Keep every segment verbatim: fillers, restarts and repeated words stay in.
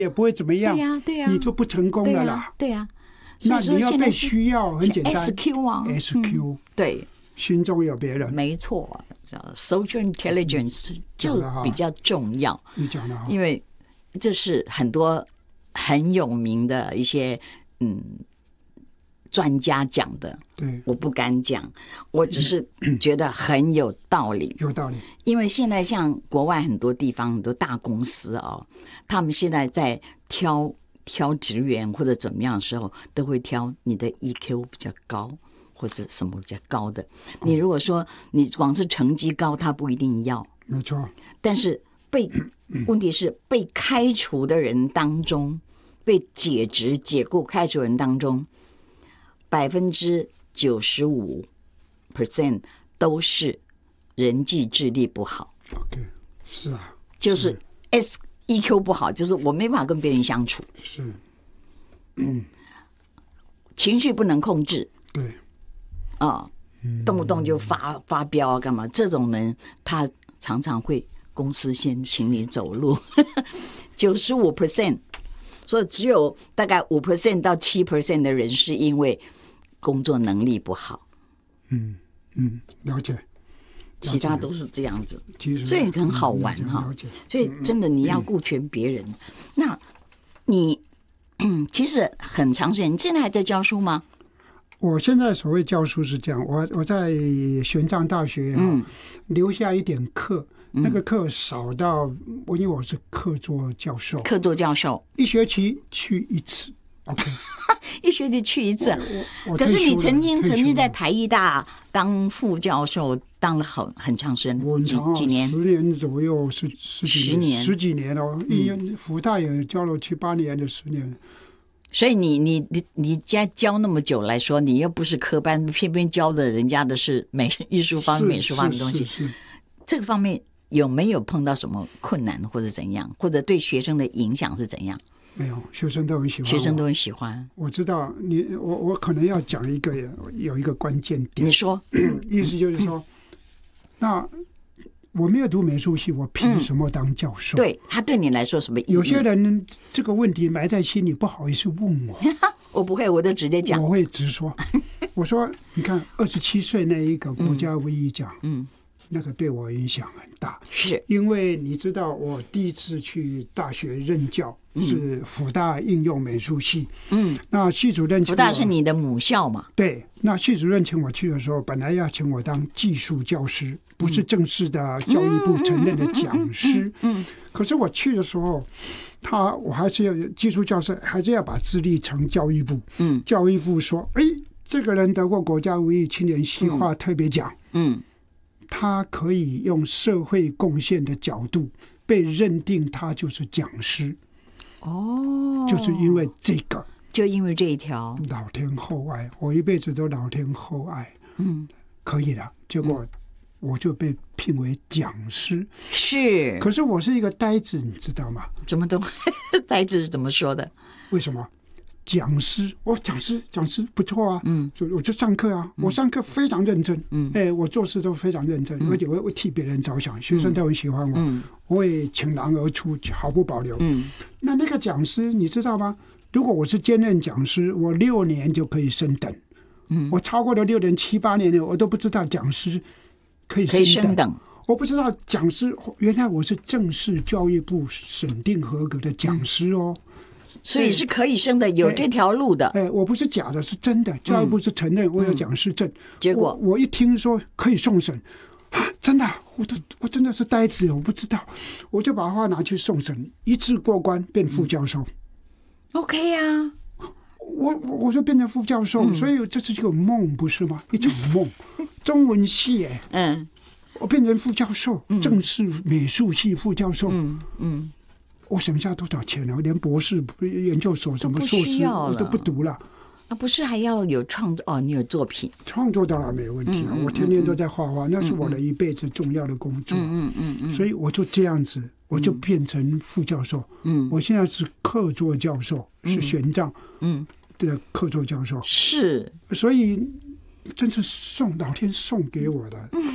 也不会怎么样， 对呀、啊、对呀、啊， 你就不成功了啦。 对呀、啊， 那你要被需要，很简单 ，S Q 啊 ，S Q，、嗯、 对， 心中有别人， 没错 ，social intelligence 就比较重要。 你讲的好， 因为这是很多很有名的一些嗯。专家讲的， 对， 我不敢讲，我只是觉得很有道理， 有道理。 因为现在像国外很多地方很多大公司哦，他们现在在挑挑职员或者怎么样的时候，都会挑你的 E Q 比较高或者什么比较高的。你如果说你光是成绩高，他不一定要， 没错。 但是被问题是被开除的人当中，被解职解雇开除人当中。百分之九十五 percent 都是人际智力不好。 OK， 是啊， 就是 S E Q 不好，就是我没办法跟别人相处。 是，嗯， 情绪不能控制。 对， 啊、哦嗯，动不动就发发飙啊，干嘛？这种人他常常会公司先请你走路。九十五 percent， 所以只有大概五 percent 到七 percent 的人是因为工作能力不好， 嗯嗯，了解， 其他都是这样子， 其所以很好玩哈。所以真的你要顾全别人，嗯、那你其实很长时间，你现在还在教书吗？ 我现在所谓教书是这样，我我在玄奘大学、啊嗯、留下一点课。那个课少到我，因为我是客座教授， 客座教授一学期去一次 ，OK， 一学期去一次。可是你曾经曾经在台艺大当副教授，当了很很长时间，几几年， 十年左右，十十几年，十几年哦。嗯，福大也教了七八年的十年。 所以你你你你家教那么久来说，你又不是科班，偏偏教的人家的是美艺术方面、美术方面的东西，这个方面。有没有碰到什么困难或者怎样，或者对学生的影响是怎样？ 没有，学生都很喜欢， 学生都很喜欢。 我知道你，我我可能要讲一个有一个关键点。 你说， 意思就是说，那我没有读美术系，我凭什么当教授？ 嗯、对他对你来说什么意义？ 有些人这个问题埋在心里，不好意思问我。 我不会，我就直接讲。 我会直说。我说，你看，二十七岁那一个国家文艺奖，嗯。嗯那个对我影响很大， 是因为你知道，我第一次去大学任教是辅大应用美术系，嗯，那系主任辅大是你的母校嘛？ 对，那系主任请我去的时候，本来要请我当技术教师，不是正式的教育部承认的讲师，嗯，嗯可是我去的时候，他我还是要技术教师，还是要把资历呈教育部，嗯，教育部说，哎，这个人得过国家文艺青年系画特别奖，嗯。嗯他可以用社会贡献的角度被认定，他就是讲师。 哦， 就是因为这个， 就因为这一条， 老天厚爱，我一辈子都老天厚爱。嗯，可以了。结果我就被聘为讲师。 是， 可是我是一个呆子，你知道吗？ 怎么都呆子是怎么说的？ 为什么？讲师，我、哦、讲师，讲师不错啊，嗯，就我就上课啊，嗯、我上课非常认真，嗯，哎、欸，我做事都非常认真，嗯、而且我会替别人着想，学生都很喜欢我，嗯，我会倾囊而出，毫不保留，嗯，那那个讲师你知道吗？如果我是兼任讲师，我六年就可以升等，嗯，我超过了六年七八年了，我都不知道讲师可以升等，可以升等，我不知道讲师原来我是正式教育部审定合格的讲师哦。嗯所以是可以升的，有这条路的。 哎，我不是假的，是真的。教育部是承认我有讲师证。嗯、 结果我, 我一听说可以送审，啊，真的，我都我真的是呆子，我不知道，我就把话拿去送审，一次过关变副教授。 嗯、OK 呀、啊， 我我就变成副教授，嗯、所以这是一个梦，不是吗？一场梦。中文系哎，嗯，我变成副教授，嗯、正式美术系副教授，嗯嗯。我省下多少钱呢？连博士研究所什么硕士我都不读了啊！不是还要有创作哦？你有作品创作当然没有问题啊！嗯嗯、我天天都在画画，嗯、那是我的一辈子重要的工作。嗯嗯嗯、所以我就这样子，我就变成副教授。嗯，我现在是客座教授，嗯、是玄奘嗯的客座教授。 是， 所以真是送老天送给我的。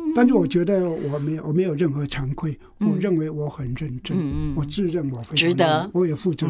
但是我觉得我没有我没有任何惭愧，我认为我很认真，我自认我非常值得， 我也负责